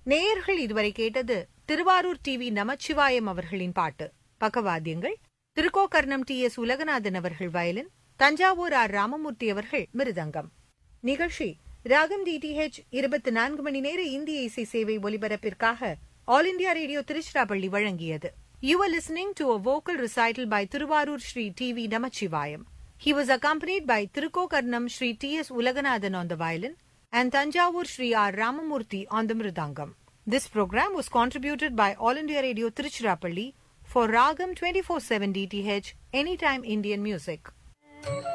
நேயர்கள் இதுவரை கேட்டது திருவாரூர் டிவி நமச்சிவாயம் அவர்களின் பாட்டு. பக்கவாத்தியங்கள் திருக்கோக்கர்ணம் டி.எஸ். உலகநாதன் அவர்கள் வயலின், தஞ்சாவூர் ஆர். ராமமூர்த்தி அவர்கள் மிருதங்கம். நிகழ்ச்சி ராகம் DTH 24 மணி நேர இந்திய இசை சேவை ஒலிபரப்பிற்காக ஆல் இண்டியா ரேடியோ திருச்சிராப்பள்ளி வழங்கியது. You were listening to a vocal recital by Tiruvarur Sri T.V. Namachivayam. He was accompanied by Tirukkokarnam Sri T.S. Ulaganathan on the violin and Thanjavur Sri R. Ramamurthy on the mridangam. This program was contributed by All India Radio Tiruchirappalli for Ragam 24/7 DTH Anytime Indian Music.